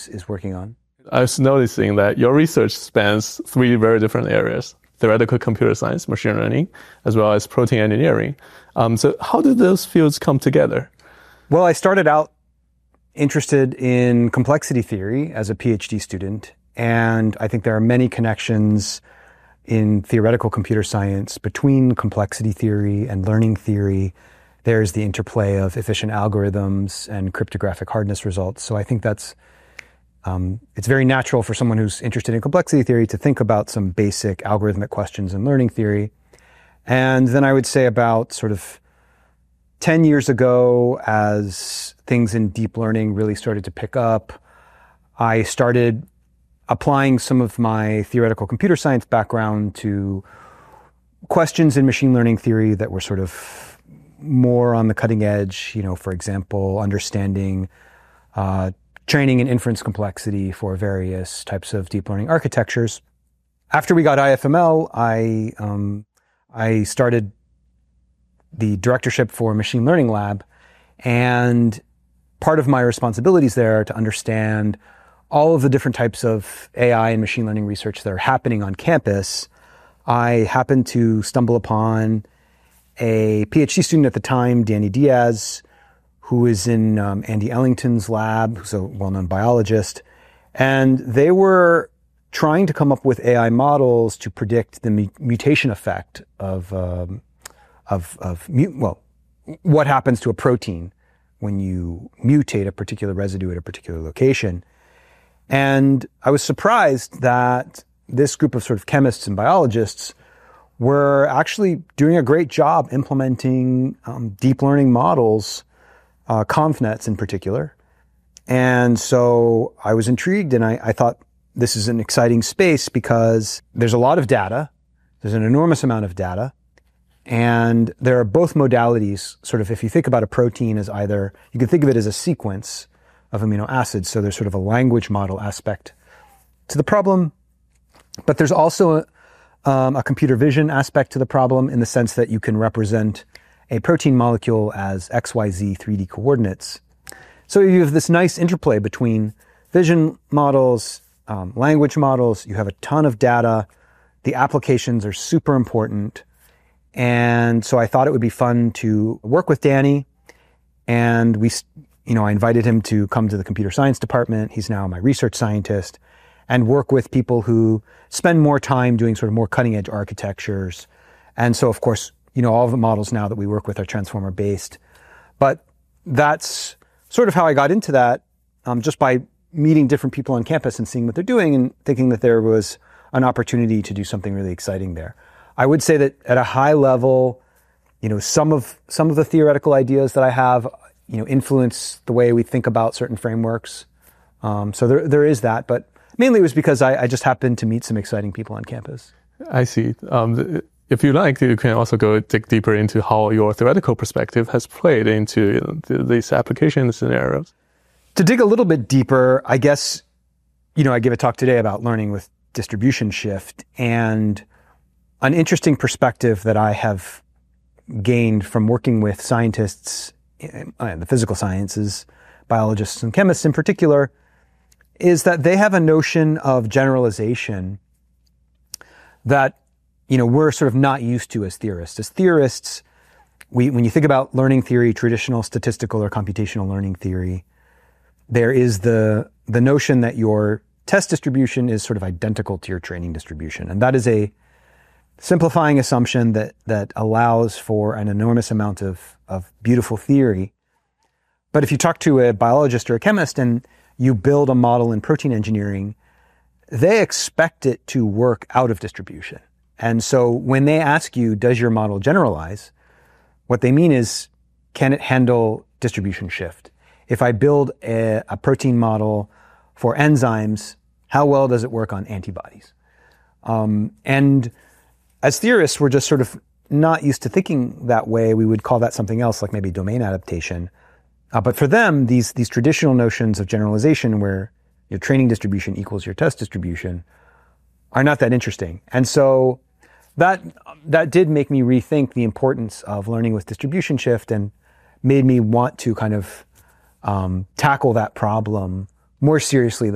is working on. I was noticing that your research spans three very different areas: theoretical computer science, machine learning, as well as protein engineering. So how do those fields come together? Well, I started out interested in complexity theory as a PhD student, and I think there are many connections in theoretical computer science between complexity theory and learning theory. There's the interplay of efficient algorithms and cryptographic hardness results. So I think that's it's very natural for someone who's interested in complexity theory to think about some basic algorithmic questions in learning theory. And then I would say about sort of 10 years ago, as things in deep learning really started to pick up, I started applying some of my theoretical computer science background to questions in machine learning theory that were sort of more on the cutting edge, for example, understanding training and inference complexity for various types of deep learning architectures. After we got IFML, I started the directorship for a machine learning lab, and part of my responsibilities there to understand all of the different types of AI and machine learning research that are happening on campus. I happened to stumble upon a PhD student at the time, Danny Diaz, who is in Andy Ellington's lab, who's a well-known biologist. And they were trying to come up with AI models to predict the mutation effect of what happens to a protein when you mutate a particular residue at a particular location. And I was surprised that this group of sort of chemists and biologists were actually doing a great job implementing deep learning models, ConvNets in particular. And so I was intrigued, and I thought this is an exciting space because there's a lot of data. There's an enormous amount of data. And there are both modalities. Sort of, if you think about a protein as either, you can think of it as a sequence of amino acids. So there's sort of a language model aspect to the problem. But there's also a computer vision aspect to the problem, in the sense that you can represent a protein molecule as XYZ 3D coordinates. So you have this nice interplay between vision models, language models. You have a ton of data. The applications are super important. And so I thought it would be fun to work with Danny. And I invited him to come to the computer science department. He's now my research scientist, and work with people who spend more time doing sort of more cutting edge architectures. And so, of course, all of the models now that we work with are transformer based. But that's sort of how I got into that, just by meeting different people on campus and seeing what they're doing and thinking that there was an opportunity to do something really exciting there. I would say that at a high level, some of the theoretical ideas that I have, influence the way we think about certain frameworks. So there is that, but mainly it was because I just happened to meet some exciting people on campus. I see. If you like, you can also go dig deeper into how your theoretical perspective has played into these application scenarios. To dig a little bit deeper, I guess, I give a talk today about learning with distribution shift, and an interesting perspective that I have gained from working with scientists in the physical sciences, biologists and chemists in particular, is that they have a notion of generalization that, we're sort of not used to as theorists. As theorists, when you think about learning theory, traditional statistical or computational learning theory, there is the notion that your test distribution is sort of identical to your training distribution. And that is a simplifying assumption that allows for an enormous amount of beautiful theory. But if you talk to a biologist or a chemist and you build a model in protein engineering, they expect it to work out of distribution. And so when they ask you, does your model generalize? What they mean is, can it handle distribution shift? If I build a protein model for enzymes, how well does it work on antibodies? And as theorists, we're just sort of not used to thinking that way. We would call that something else, like maybe domain adaptation. But for them, these traditional notions of generalization, where your training distribution equals your test distribution, are not that interesting. And so that did make me rethink the importance of learning with distribution shift, and made me want to kind of tackle that problem more seriously